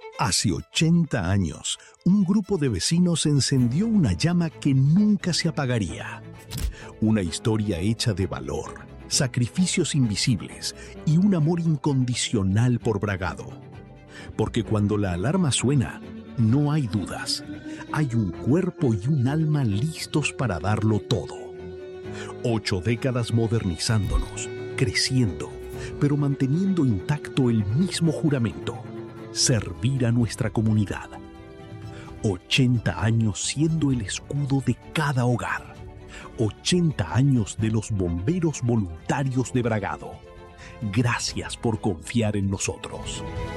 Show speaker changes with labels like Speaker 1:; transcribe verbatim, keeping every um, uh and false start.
Speaker 1: Hace ochenta años, un grupo de vecinos encendió una llama que nunca se apagaría. Una historia hecha de valor, sacrificios invisibles y un amor incondicional por Bragado. Porque cuando la alarma suena, no hay dudas. Hay un cuerpo y un alma listos para darlo todo. Ocho décadas modernizándonos, creciendo, pero manteniendo intacto el mismo juramento: servir a nuestra comunidad. ochenta años siendo el escudo de cada hogar. ochenta años de los bomberos voluntarios de Bragado. Gracias por confiar en nosotros.